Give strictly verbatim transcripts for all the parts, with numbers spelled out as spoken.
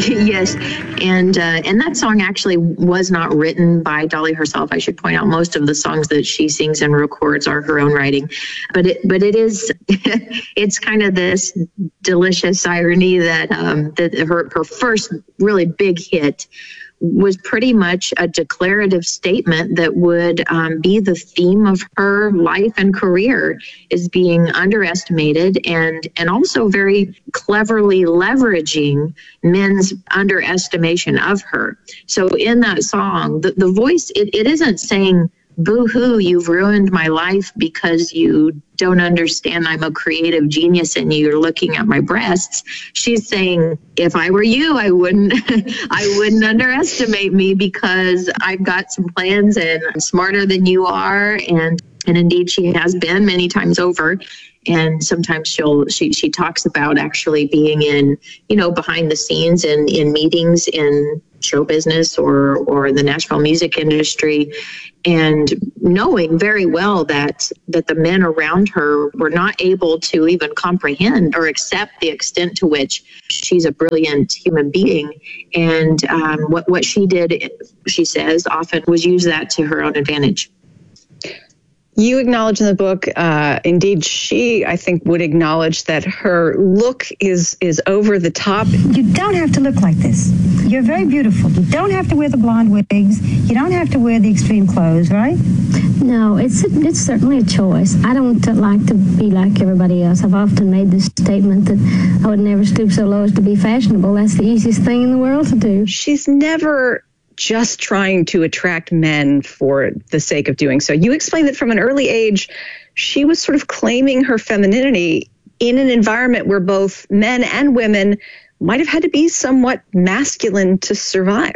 Yes, and uh, and that song actually was not written by Dolly herself. I should point out most of the songs that she sings and records are her own writing, but it but it is it's kind of this delicious irony that um, that her her first really big hit was pretty much a declarative statement that would um, be the theme of her life and career, is being underestimated and and also very cleverly leveraging men's underestimation of her. So in that song, the, the voice, it, it isn't saying, boo-hoo, you've ruined my life because you don't understand I'm a creative genius and you're looking at my breasts. She's saying, if I were you, I wouldn't I wouldn't underestimate me because I've got some plans and I'm smarter than you are. And and indeed she has been many times over. And sometimes she'll she she talks about actually being in, you know, behind the scenes and in meetings in show business or or the Nashville music industry, and knowing very well that that the men around her were not able to even comprehend or accept the extent to which she's a brilliant human being. And um, what what she did, she says, often was use that to her own advantage. You acknowledge in the book, uh, indeed, she, I think, would acknowledge that her look is is over the top. You don't have to look like this. You're very beautiful. You don't have to wear the blonde wigs. You don't have to wear the extreme clothes, right? No, it's it's certainly a choice. I don't uh, like to be like everybody else. I've often made this statement that I would never stoop so low as to be fashionable. That's the easiest thing in the world to do. She's never just trying to attract men for the sake of doing so. You explained that from an early age, she was sort of claiming her femininity in an environment where both men and women might have had to be somewhat masculine to survive.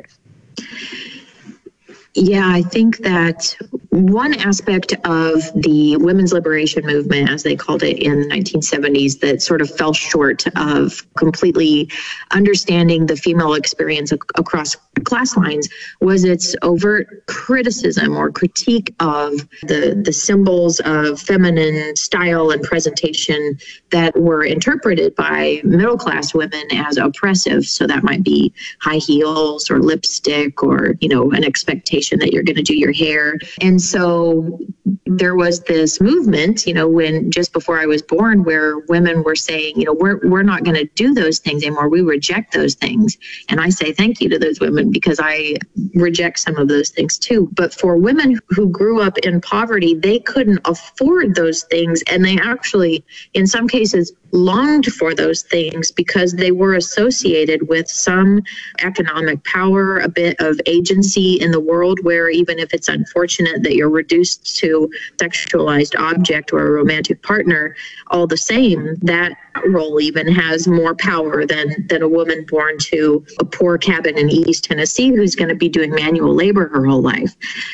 Yeah, I think that one aspect of the women's liberation movement, as they called it in the nineteen seventies, that sort of fell short of completely understanding the female experience ac- across class lines was its overt criticism or critique of the, the symbols of feminine style and presentation that were interpreted by middle class women as oppressive. So that might be high heels or lipstick or, you know, an expectation that you're going to do your hair. And so there was this movement, you know, when just before I was born, where women were saying, you know, we're we're not going to do those things anymore. We reject those things. And I say thank you to those women because I reject some of those things too. But for women who grew up in poverty, they couldn't afford those things. And they actually, in some cases, longed for those things because they were associated with some economic power, a bit of agency in the world where even if it's unfortunate that you're reduced to sexualized object or a romantic partner, all the same, that role even has more power than, than a woman born to a poor cabin in East Tennessee who's going to be doing manual labor her whole life.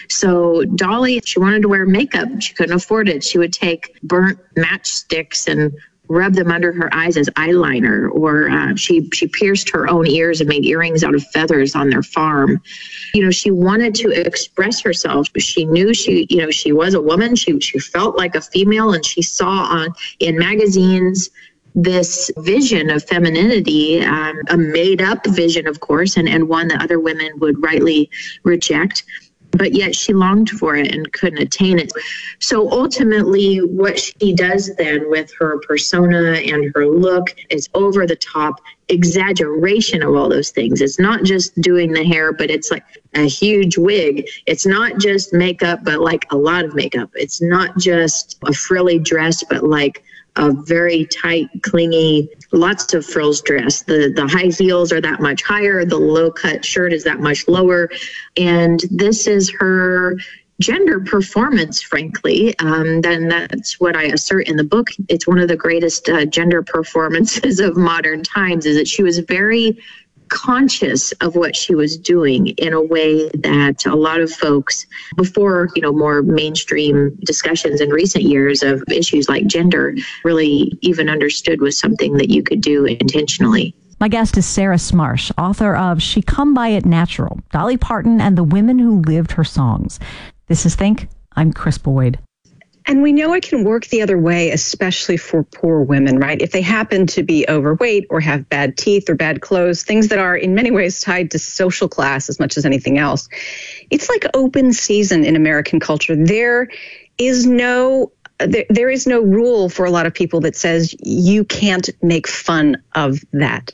So Dolly, she wanted to wear makeup. She couldn't afford it. She would take burnt matchsticks and rub them under her eyes as eyeliner, or uh, she she pierced her own ears and made earrings out of feathers on their farm. You know, she wanted to express herself. She knew she, you know, she was a woman. She she felt like a female, and she saw on in magazines this vision of femininity, um, a made-up vision, of course, and, and one that other women would rightly reject. But yet she longed for it and couldn't attain it. So ultimately, what she does then with her persona and her look is over the top exaggeration of all those things. It's not just doing the hair, but it's like a huge wig. It's not just makeup, but like a lot of makeup. It's not just a frilly dress, but like a very tight, clingy, lots of frills dress. The the high heels are that much higher. The low cut shirt is that much lower. And this is her gender performance, frankly. Um, then that's what I assert in the book. It's one of the greatest uh, gender performances of modern times, is that she was very conscious of what she was doing in a way that a lot of folks before, you know, more mainstream discussions in recent years of issues like gender really even understood was something that you could do intentionally. My guest is Sarah Smarsh, author of She Come By It Natural, Dolly Parton and the Women Who Lived Her Songs. This is Think. I'm Chris Boyd. And we know it can work the other way, especially for poor women, right? If they happen to be overweight or have bad teeth or bad clothes, things that are in many ways tied to social class as much as anything else. It's like open season in American culture. There is no there, there is no rule for a lot of people that says you can't make fun of that.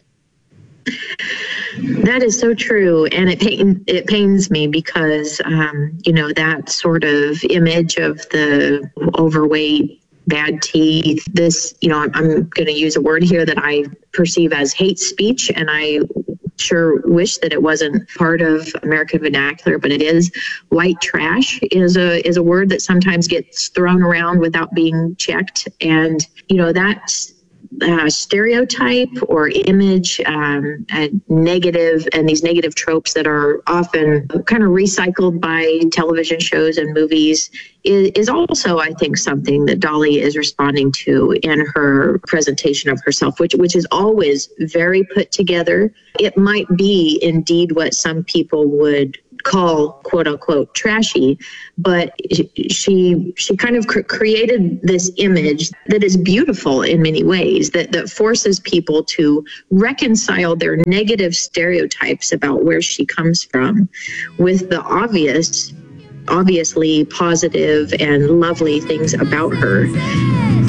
That is so true, and it pain, it pains me because um, you know, that sort of image of the overweight, bad teeth. This, you know, I'm, I'm going to use a word here that I perceive as hate speech, and I sure wish that it wasn't part of American vernacular, but it is. White trash is a is a word that sometimes gets thrown around without being checked, and you know, that's. Uh, stereotype or image, um, and negative, and these negative tropes that are often kind of recycled by television shows and movies is, is also, I think, something that Dolly is responding to in her presentation of herself, which which is always very put together. It might be indeed what some people would call quote unquote trashy, but she she kind of cr- created this image that is beautiful in many ways, that that forces people to reconcile their negative stereotypes about where she comes from with the obvious obviously positive and lovely things about her.